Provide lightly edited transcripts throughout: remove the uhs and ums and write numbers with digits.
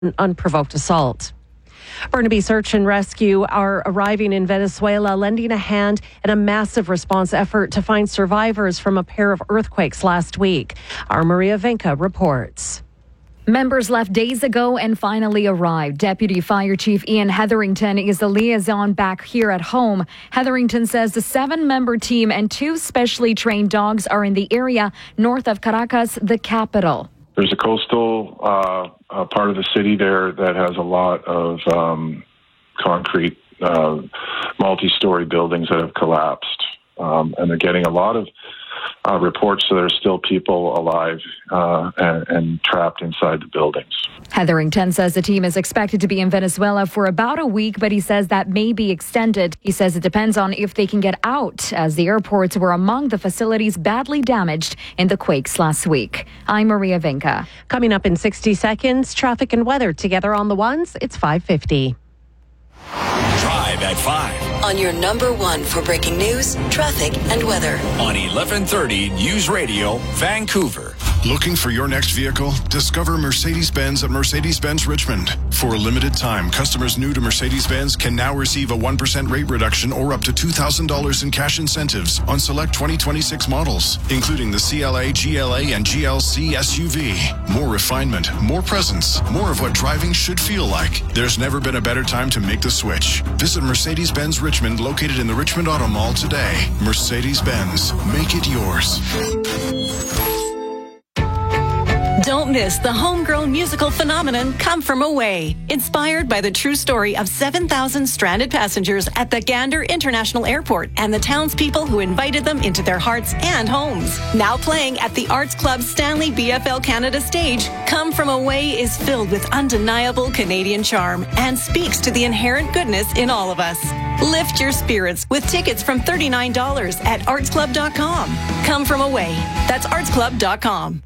unprovoked assault. Burnaby Search and Rescue are arriving in Venezuela, lending a hand in a massive response effort to find survivors from a pair of earthquakes last week. Our Maria Venka reports. Members left days ago and finally arrived. Deputy Fire Chief Ian Hetherington is the liaison back here at home. Hetherington says the 7-member team and 2 specially trained dogs are in the area north of Caracas, the capital. There's a coastal part of the city there that has a lot of concrete multi-story buildings that have collapsed. And they're getting a lot of reports that there's still people alive and trapped inside the buildings. Hetherington says the team is expected to be in Venezuela for about a week, but he says that may be extended. He says it depends on if they can get out, as the airports were among the facilities badly damaged in the quakes last week. I'm Maria Venka. Coming up in 60 seconds, traffic and weather together on the ones. It's 5:50. Drive at 5. On your number one for breaking news, traffic, and weather. On 1130 News Radio, Vancouver. Looking for your next vehicle? Discover Mercedes-Benz at Mercedes-Benz Richmond. For a limited time, customers new to Mercedes-Benz can now receive a 1% rate reduction or up to $2,000 in cash incentives on select 2026 models, including the CLA, GLA, and GLC SUV. More refinement, more presence, more of what driving should feel like. There's never been a better time to make the switch. Visit Mercedes-Benz Richmond, located in the Richmond Auto Mall today. Mercedes-Benz, make it yours. Don't miss the homegrown musical phenomenon Come From Away, inspired by the true story of 7,000 stranded passengers at the Gander International Airport and the townspeople who invited them into their hearts and homes. Now playing at the Arts Club Stanley BFL Canada stage, Come From Away is filled with undeniable Canadian charm and speaks to the inherent goodness in all of us. Lift your spirits with tickets from $39 at artsclub.com. Come From Away. That's artsclub.com.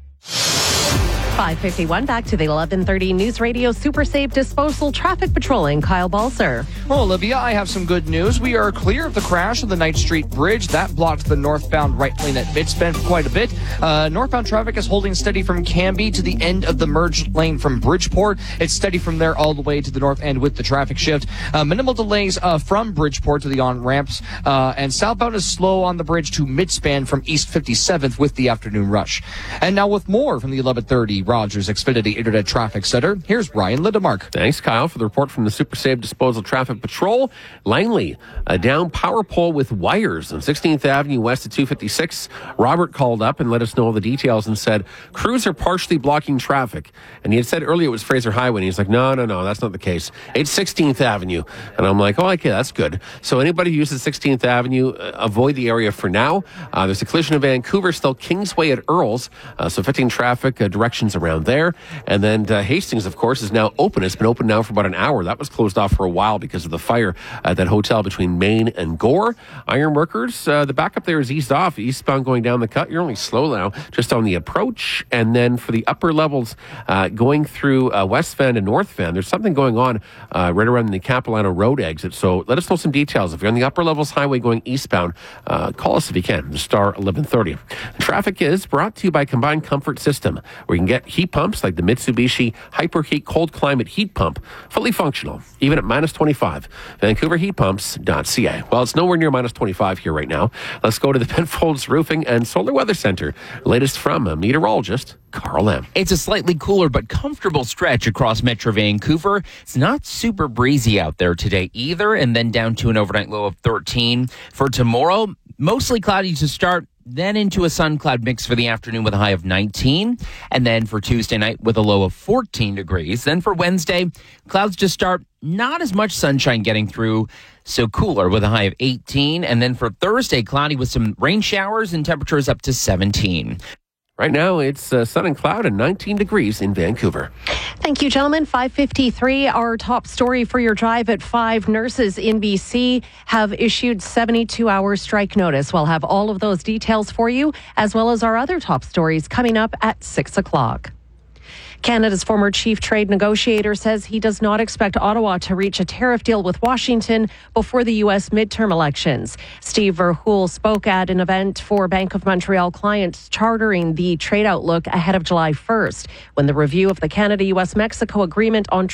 5:51, back to the 1130 News Radio Super Safe Disposal Traffic Patrolling. Kyle Balser. Well, Olivia, I have some good news. We are clear of the crash of the Knight Street Bridge. That blocked the northbound right lane at Mid-Span for quite a bit. Northbound traffic is holding steady from Cambie to the end of the merged lane from Bridgeport. It's steady from there all the way to the north end with the traffic shift. Minimal delays from Bridgeport to the on-ramps. And southbound is slow on the bridge to Mid-Span from East 57th with the afternoon rush. And now with more from the 1130 Rogers Xfinity Internet Traffic Center, here's Ryan Lindemark. Thanks, Kyle, for the report from the Super Safe Disposal Traffic Patrol. Langley, a down power pole with wires on 16th Avenue west of 256. Robert called up and let us know all the details and said, crews are partially blocking traffic. And he had said earlier it was Fraser Highway, and he's like, no, that's not the case. It's 16th Avenue. And I'm like, oh, okay, that's good. So anybody who uses 16th Avenue, avoid the area for now. There's a collision in Vancouver, still Kingsway at Earls, so affecting traffic directions around there. And then Hastings, of course, is now open. It's been open now for about an hour. That was closed off for a while because of the fire at that hotel between Main and Gore. Ironworkers, the backup there is eased off. Eastbound going down the cut. You're only slow now, just on the approach. And then for the upper levels, going through West Van and North Van, there's something going on right around the Capilano Road exit. So let us know some details. If you're on the upper levels highway going eastbound, call us if you can. The star 1130. Traffic is brought to you by Combined Comfort System, where you can get heat pumps like the Mitsubishi Hyperheat Cold Climate Heat Pump, fully functional, even at minus 25. VancouverHeatPumps.ca. Well, it's nowhere near minus 25 here right now. Let's go to the Penfolds Roofing and Solar Weather Center. Latest from a meteorologist, Carl M. It's a slightly cooler but comfortable stretch across Metro Vancouver. It's not super breezy out there today either, and then down to an overnight low of 13. For tomorrow, mostly cloudy to start, then into a sun cloud mix for the afternoon with a high of 19. And then for Tuesday night with a low of 14 degrees. Then for Wednesday, clouds to start, not as much sunshine getting through, so cooler with a high of 18. And then for Thursday, cloudy with some rain showers and temperatures up to 17. Right now, it's sun and cloud and 19 degrees in Vancouver. Thank you, gentlemen. 5:53, our top story for your drive at 5. Nurses in BC have issued 72-hour strike notice. We'll have all of those details for you, as well as our other top stories coming up at 6 o'clock. Canada's former chief trade negotiator says he does not expect Ottawa to reach a tariff deal with Washington before the U.S. midterm elections. Steve Verhoeven spoke at an event for Bank of Montreal clients chartering the trade outlook ahead of July 1st, when the review of the Canada-U.S.-Mexico agreement on